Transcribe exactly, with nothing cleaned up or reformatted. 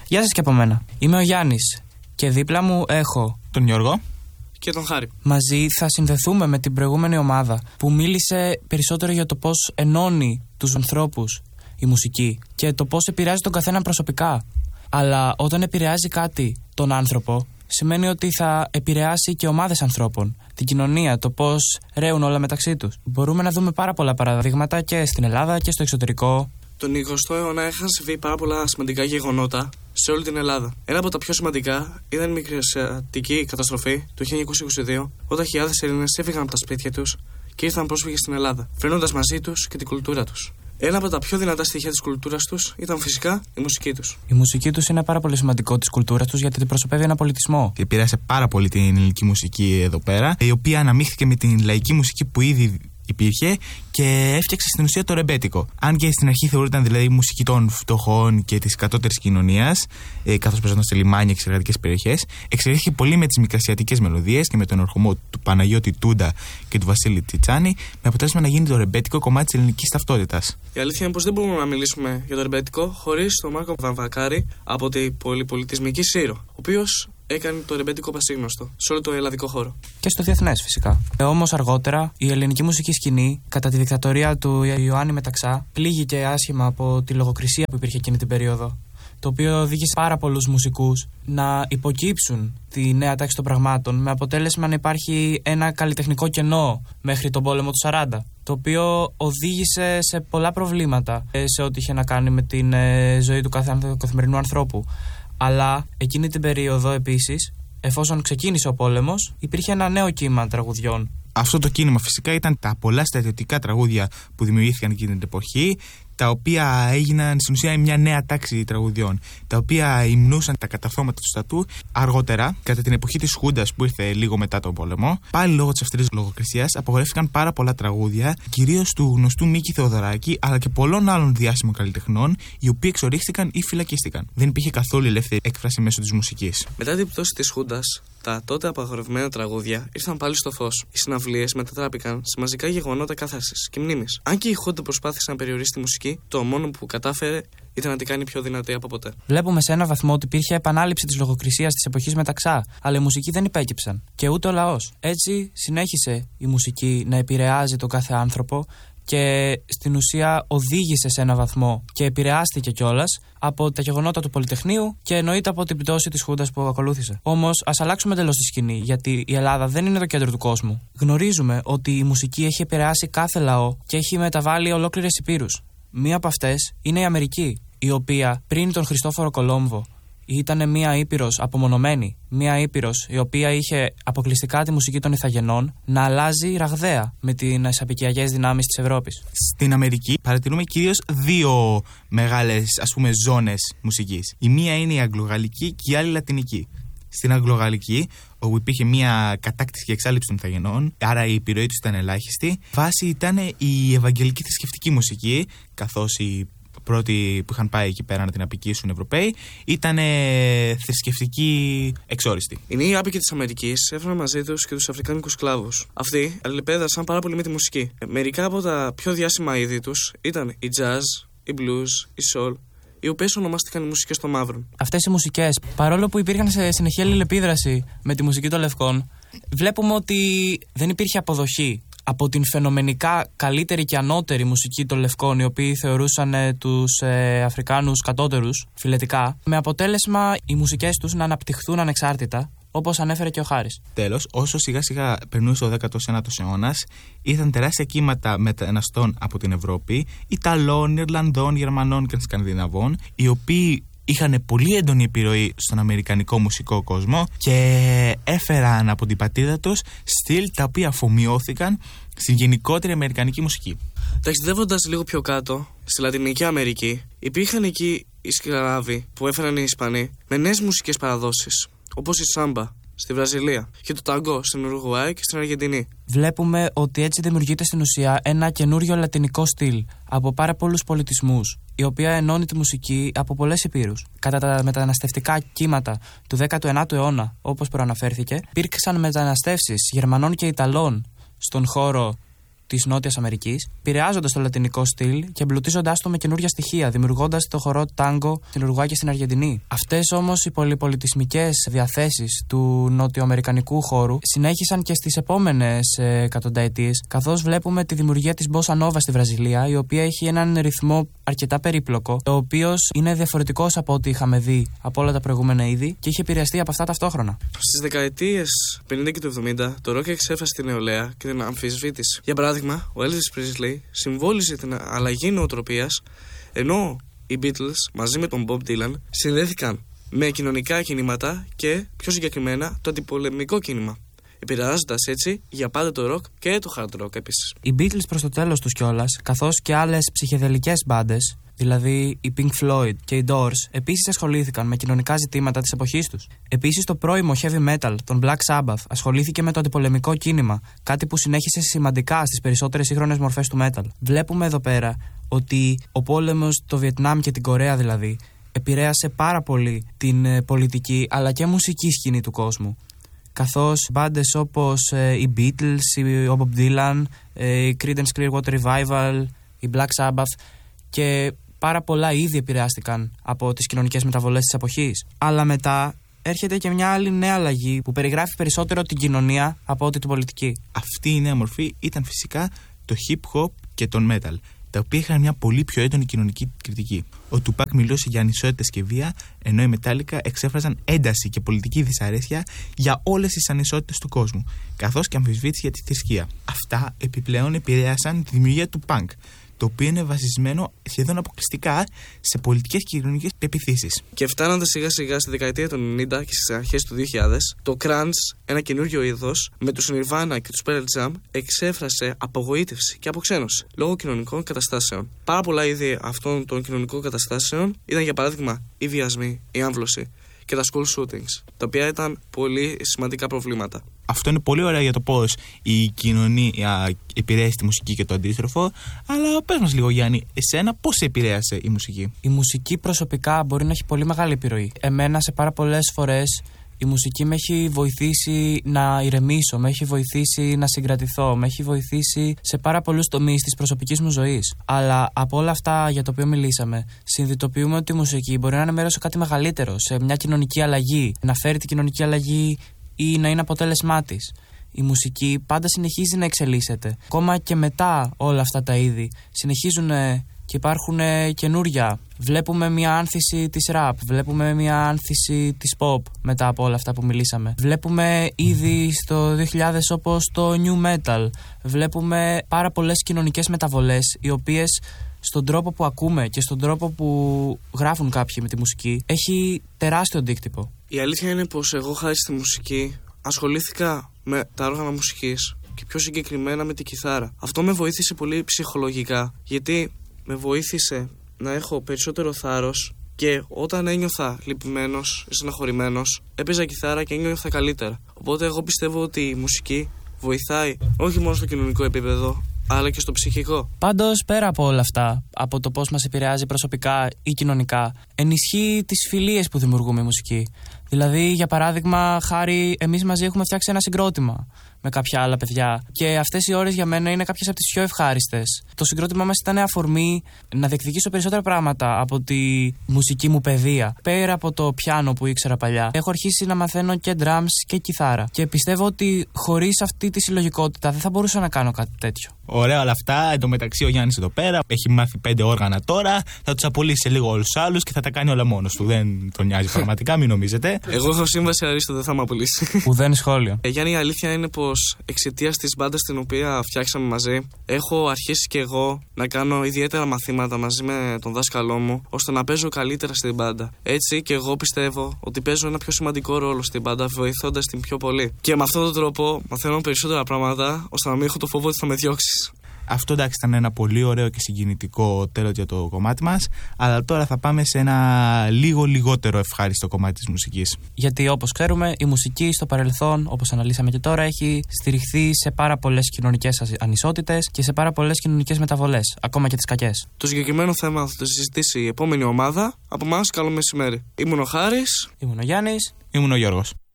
Γεια σας και από μένα. Είμαι ο Γιάννης και δίπλα μου έχω τον Γιώργο και τον Χάρη. Μαζί θα συνδεθούμε με την προηγούμενη ομάδα που μίλησε περισσότερο για το πώς ενώνει τους ανθρώπους η μουσική και το πώς επηρεάζει τον καθένα προσωπικά. Αλλά όταν επηρεάζει κάτι τον άνθρωπο, σημαίνει ότι θα επηρεάσει και ομάδες ανθρώπων, την κοινωνία, το πώς ρέουν όλα μεταξύ τους. Μπορούμε να δούμε πάρα πολλά παραδείγματα και στην Ελλάδα και στο εξωτερικό. Τον εικοστό αιώνα είχαν συμβεί πάρα πολλά σημαντικά γεγονότα σε όλη την Ελλάδα. Ένα από τα πιο σημαντικά ήταν η μικρασιατική καταστροφή του χίλια εννιακόσια είκοσι δύο, όταν χιλιάδες Έλληνες έφυγαν από τα σπίτια τους και ήρθαν πρόσφυγες στην Ελλάδα, φέρνοντας μαζί τους και την κουλτούρα τους. Ένα από τα πιο δυνατά στοιχεία της κουλτούρας τους ήταν φυσικά η μουσική τους. Η μουσική τους είναι πάρα πολύ σημαντικό της κουλτούρας τους γιατί αντιπροσωπεύει ένα πολιτισμό. Και επηρέασε πάρα πολύ την ελληνική μουσική εδώ πέρα, η οποία αναμίχθηκε με την λαϊκή μουσική που ήδη υπήρχε και έφτιαξε στην ουσία το ρεμπέτικο. Αν και στην αρχή θεωρούταν δηλαδή η μουσική των φτωχών και της κατώτερης κοινωνίας, ε, καθώς παίζονταν σε λιμάνια και σε εργατικές περιοχές, εξελίχθηκε πολύ με τις μικρασιατικές μελωδίες και με τον ορχομό του Παναγιώτη Τούντα και του Βασίλη Τσιτσάνη, με αποτέλεσμα να γίνει το ρεμπέτικο κομμάτι της ελληνικής ταυτότητας. Η αλήθεια είναι πως δεν μπορούμε να μιλήσουμε για το ρεμπέτικο χωρίς τον Μάρκο Βαμβακάρη από την πολυπολιτισμική Σύρο, ο οποίος έκανε το ρεμπέτικο πασίγνωστο σε όλο το ελλαδικό χώρο. Και στο διεθνές φυσικά. Ε, όμως αργότερα η ελληνική μουσική σκηνή, κατά τη δικτατορία του Ιωάννη Μεταξά, πλήγηκε άσχημα από τη λογοκρισία που υπήρχε εκείνη την περίοδο. Το οποίο οδήγησε πάρα πολλούς μουσικούς να υποκύψουν τη νέα τάξη των πραγμάτων, με αποτέλεσμα να υπάρχει ένα καλλιτεχνικό κενό μέχρι τον πόλεμο του σαράντα. Το οποίο οδήγησε σε πολλά προβλήματα σε ό,τι είχε να κάνει με την ζωή του κάθε καθημερινού ανθρώπου. Αλλά εκείνη την περίοδο επίσης, εφόσον ξεκίνησε ο πόλεμος, υπήρχε ένα νέο κύμα τραγουδιών. Αυτό το κίνημα φυσικά ήταν τα πολλά στρατιωτικά τραγούδια που δημιουργήθηκαν εκείνη την εποχή, τα οποία έγιναν στην ουσία μια νέα τάξη τραγουδιών, τα οποία υμνούσαν τα καταφώματα του στρατού. Αργότερα, κατά την εποχή της Χούντας που ήρθε λίγο μετά τον πόλεμο, πάλι λόγω της αυστηρής λογοκρισίας, απογορεύτηκαν πάρα πολλά τραγούδια, κυρίως του γνωστού Μίκη Θεοδωράκη, αλλά και πολλών άλλων διάσημων καλλιτεχνών, οι οποίοι εξορίχθηκαν ή φυλακίστηκαν. Δεν υπήρχε καθόλου ελεύθερη έκφραση μέσω της μουσικής. Μετά την πτώση της Χούντας, τα τότε απαγορευμένα τραγούδια ήρθαν πάλι στο φως. Οι συναυλίες μετατράπηκαν σε μαζικά γεγονότα κάθαρσης και μνήμης. Αν και η Χούντα προσπάθησε να περιορίσει τη μουσική, το μόνο που κατάφερε ήταν να την κάνει πιο δυνατή από ποτέ. Βλέπουμε σε ένα βαθμό ότι υπήρχε επανάληψη της λογοκρισίας της εποχής Μεταξά, αλλά οι μουσικοί δεν υπέκυψαν. Και ούτε ο λαός. Έτσι συνέχισε η μουσική να επηρεάζει τον κάθε άνθρωπο και στην ουσία οδήγησε σε ένα βαθμό και επηρεάστηκε κιόλας από τα γεγονότα του Πολυτεχνείου και εννοείται από την πτώση της Χούντας που ακολούθησε. Όμως, ας αλλάξουμε τελώς τη σκηνή, γιατί η Ελλάδα δεν είναι το κέντρο του κόσμου. Γνωρίζουμε ότι η μουσική έχει επηρεάσει κάθε λαό και έχει μεταβάλει ολόκληρες υπήρους. Μία από αυτές είναι η Αμερική, η οποία πριν τον Χριστόφορο Κολόμβο ήταν μία ήπειρος απομονωμένη, μία ήπειρος η οποία είχε αποκλειστικά τη μουσική των Ιθαγενών να αλλάζει ραγδαία με τις απικιακές δυνάμεις της Ευρώπης. Στην Αμερική παρατηρούμε κυρίως δύο μεγάλες, ας πούμε, ζώνες μουσικής. Η μία είναι η αγγλογαλλική και η άλλη η λατινική. Στην αγγλογαλλική, όπου υπήρχε μια κατάκτηση και εξάλληψη των Ιθαγενών, άρα η επιρροή τους ήταν ελάχιστη, βάση ήταν η ευαγγελική θρησκευτική μουσική, καθώς οι πρώτοι που είχαν πάει εκεί πέρα να την απικήσουν Ευρωπαίοι ήταν θρησκευτικοί εξόριστοι. Οι νέοι άπικοι της Αμερικής έφεραν μαζί τους και τους Αφρικάνικους σκλάβους. Αυτοί αλληλεπέδρασαν πάρα πολύ με τη μουσική. Μερικά από τα πιο διάσημα είδη τους ήταν η jazz, η blues, η soul, οι οποίες ονομάστηκαν οι μουσικές των μαύρων. Αυτές οι μουσικές, παρόλο που υπήρχαν σε συνεχή αλληλεπίδραση με τη μουσική των λευκών, βλέπουμε ότι δεν υπήρχε αποδοχή από την φαινομενικά καλύτερη και ανώτερη μουσική των λευκών, οι οποίοι θεωρούσαν ε, τους ε, Αφρικάνους κατώτερους φιλετικά, με αποτέλεσμα οι μουσικές τους να αναπτυχθούν ανεξάρτητα, όπως ανέφερε και ο Χάρης. Τέλος, όσο σιγά σιγά περνούσε ο δέκατος ένατος αιώνας, ήρθαν τεράστια κύματα μεταναστών από την Ευρώπη, Ιταλών, Ιρλανδών, Γερμανών και Σκανδιναβών, οι οποίοι είχαν πολύ έντονη επιρροή στον αμερικανικό μουσικό κόσμο και έφεραν από την πατρίδα τους στυλ τα οποία αφομοιώθηκαν στην γενικότερη αμερικανική μουσική. Ταξιδεύοντας λίγο πιο κάτω, στη Λατινική Αμερική, υπήρχαν εκεί οι σκλάβοι που έφεραν οι Ισπανοί με νέες μουσικές παραδόσεις, όπως η σάμπα στη Βραζιλία και το ταγκό στην Ουρουγουάη και στην Αργεντινή. Βλέπουμε ότι έτσι δημιουργείται στην ουσία ένα καινούριο λατινικό στυλ από πάρα πολλούς πολιτισμούς, η οποία ενώνει τη μουσική από πολλές υπήρους. Κατά τα μεταναστευτικά κύματα του δέκατου ενάτου αιώνα, όπως προαναφέρθηκε, υπήρξαν μεταναστεύσεις Γερμανών και Ιταλών στον χώρο της Νότιας Αμερικής, επηρεάζοντας το λατινικό στυλ και εμπλουτίζοντάς το με καινούργια στοιχεία, δημιουργώντας το χορό τάγκο στην Ουρουγουάη και στην Αργεντινή. Αυτές όμως οι πολυπολιτισμικές διαθέσεις του νοτιοαμερικανικού χώρου συνέχισαν και στις επόμενες εκατονταετίες, καθώς βλέπουμε τη δημιουργία της Bossa Nova στη Βραζιλία, η οποία έχει έναν ρυθμό αρκετά περίπλοκο, ο οποίος είναι διαφορετικός από ό,τι είχαμε δει από όλα τα προηγούμενα είδη και είχε επηρεαστεί από αυτά ταυτόχρονα. Στις δεκαετίες πενήντα και του εβδομήντα, το ροκ εξέφρασε την νεολαία και την αμφισβήτηση. Για παράδειγμα, ο Elvis Presley συμβόλιζε την αλλαγή νοοτροπίας, ενώ οι Beatles μαζί με τον Bob Dylan συνδέθηκαν με κοινωνικά κινήματα και πιο συγκεκριμένα το αντιπολεμικό κίνημα, επηρεάζοντας έτσι για πάντα το rock και το hard rock επίσης. Οι Beatles προς το τέλος τους κιόλας, καθώς και άλλες ψυχεδελικές μπάντες, δηλαδή οι Pink Floyd και οι Doors, επίσης ασχολήθηκαν με κοινωνικά ζητήματα της εποχής τους. Επίσης, το πρώιμο heavy metal, τον Black Sabbath, ασχολήθηκε με το αντιπολεμικό κίνημα, κάτι που συνέχισε σημαντικά στις περισσότερες σύγχρονες μορφές του metal. Βλέπουμε εδώ πέρα ότι ο πόλεμος, το Βιετνάμ και την Κορέα δηλαδή, επηρέασε πάρα πολύ την πολιτική αλλά και μουσική σκηνή του κόσμου. Καθώς μπάντες όπως ε, οι Beatles, ο Bob Dylan, ε, η Creedence Clearwater Revival, η Black Sabbath και πάρα πολλά είδη επηρεάστηκαν από τις κοινωνικές μεταβολές της εποχής. Αλλά μετά έρχεται και μια άλλη νέα αλλαγή που περιγράφει περισσότερο την κοινωνία από ό,τι την πολιτική. Αυτή η νέα μορφή ήταν φυσικά το hip hop και τον metal, τα οποία είχαν μια πολύ πιο έντονη κοινωνική κριτική. Ο Tupac μιλούσε για ανισότητες και βία, ενώ οι Metallica εξέφραζαν ένταση και πολιτική δυσαρέσκεια για όλες τις ανισότητες του κόσμου, καθώς και αμφισβήτηση για τη θρησκεία. Αυτά επιπλέον επηρέασαν τη δημιουργία του punk, το οποίο είναι βασισμένο σχεδόν αποκλειστικά σε πολιτικές και κοινωνικές πεποιθήσεις. Και φτάνοντας σιγά σιγά στη δεκαετία των ενενήντα και στις αρχές του δύο χιλιάδες, το grunge, ένα καινούριο είδος, με τους Nirvana και τους Pearl Jam, εξέφρασε απογοήτευση και αποξένωση λόγω κοινωνικών καταστάσεων. Πάρα πολλά είδη αυτών των κοινωνικών καταστάσεων ήταν, για παράδειγμα, οι βιασμοί, η άμβλωση και τα school shootings, τα οποία ήταν πολύ σημαντικά προβλήματα. Αυτό είναι πολύ ωραίο για το πώς η κοινωνία επηρέασε τη μουσική και το αντίστροφο, αλλά πες μας λίγο, Γιάννη, εσένα πώς σε επηρέασε η μουσική? Η μουσική προσωπικά μπορεί να έχει πολύ μεγάλη επιρροή. Εμένα σε πάρα πολλές φορές η μουσική με έχει βοηθήσει να ηρεμήσω, με έχει βοηθήσει να συγκρατηθώ, με έχει βοηθήσει σε πάρα πολλούς τομείς της προσωπικής μου ζωής. Αλλά από όλα αυτά για το οποίο μιλήσαμε, συνειδητοποιούμε ότι η μουσική μπορεί να είναι μέρος σε κάτι μεγαλύτερο, σε μια κοινωνική αλλαγή, να φέρει την κοινωνική αλλαγή ή να είναι αποτέλεσμά της. Η μουσική πάντα συνεχίζει να εξελίσσεται. Ακόμα και μετά όλα αυτά τα είδη συνεχίζουν και υπάρχουν καινούρια. Βλέπουμε μια άνθηση της rap, βλέπουμε μια άνθηση της pop μετά από όλα αυτά που μιλήσαμε. Βλέπουμε είδη στο δύο χιλιάδες όπως το new metal. Βλέπουμε πάρα πολλές κοινωνικές μεταβολές, οι οποίες στον τρόπο που ακούμε και στον τρόπο που γράφουν κάποιοι με τη μουσική έχει τεράστιο αντίκτυπο. Η αλήθεια είναι πως εγώ, χάρη στη μουσική, ασχολήθηκα με τα όργανα μουσικής και πιο συγκεκριμένα με την κιθάρα. Αυτό με βοήθησε πολύ ψυχολογικά, γιατί με βοήθησε να έχω περισσότερο θάρρος και όταν ένιωθα λυπημένος ή στεναχωρημένος, έπαιζα κιθάρα και ένιωθα καλύτερα. Οπότε εγώ πιστεύω ότι η μουσική βοηθάει όχι μόνο στο κοινωνικό επίπεδο, αλλά και στο ψυχικό. Πάντως, πέρα από όλα αυτά, από το πώς μας επηρεάζει προσωπικά ή κοινωνικά, ενισχύει τις φιλίες που δημιουργούμε η μουσική. Δηλαδή, για παράδειγμα, χάρη εμείς μαζί έχουμε φτιάξει ένα συγκρότημα με κάποια άλλα παιδιά. Και αυτές οι ώρες για μένα είναι κάποιες από τις πιο ευχάριστες. Το συγκρότημά μας ήταν αφορμή να διεκδικήσω περισσότερα πράγματα από τη μουσική μου παιδεία. Πέρα από το πιάνο που ήξερα παλιά, έχω αρχίσει να μαθαίνω και drums και κιθάρα. Και πιστεύω ότι χωρίς αυτή τη συλλογικότητα δεν θα μπορούσα να κάνω κάτι τέτοιο. Ωραία όλα αυτά. Εν τω μεταξύ, ο Γιάννης εδώ πέρα έχει μάθει πέντε όργανα τώρα. Θα τους απολύσει σε λίγο όλους τους άλλους και θα τα κάνει όλα μόνος του. Δεν τον νοιάζει πραγματικά, μην νομίζετε. Εγώ έχω σύμβαση Αρίστο, δεν θα με απολύσει. Ουδέν σχόλιο. Ε, Γιάννη, η αλήθεια είναι πως εξαιτίας της μπάντας την οποία φτιάξαμε μαζί, έχω αρχίσει και εγώ να κάνω ιδιαίτερα μαθήματα μαζί με τον δάσκαλό μου, ώστε να παίζω καλύτερα στην μπάντα. Έτσι και εγώ πιστεύω ότι παίζω ένα πιο σημαντικό ρόλο στην μπάντα, βοηθώντας την πιο πολύ. Και με αυτόν τον τρόπο μαθαίνω περισσότερα πράγματα, ώστε να μην έχω το φόβο ότι θα με διώξεις. Αυτό εντάξει ήταν ένα πολύ ωραίο και συγκινητικό τέλος για το κομμάτι μας, αλλά τώρα θα πάμε σε ένα λίγο λιγότερο ευχάριστο κομμάτι της μουσικής. Γιατί όπως ξέρουμε, η μουσική στο παρελθόν, όπως αναλύσαμε και τώρα, έχει στηριχθεί σε πάρα πολλές κοινωνικές ανισότητες και σε πάρα πολλές κοινωνικές μεταβολές, ακόμα και τις κακές. Το συγκεκριμένο θέμα θα το συζητήσει η επόμενη ομάδα. Από εμάς, καλό μεσημέρι. Ήμουν ο Χάρης. Ήμουν ο Γιάννης. Ήμουν ο Γιώργος.